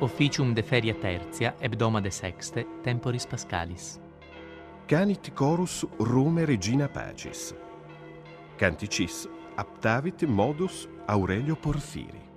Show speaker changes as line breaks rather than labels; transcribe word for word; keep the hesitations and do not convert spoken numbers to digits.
officium de feria tertia, hebdomade sexte, temporis Pascalis.
Canit chorus Rome regina pacis. Canticis aptavit modus Aurelio Porfiri.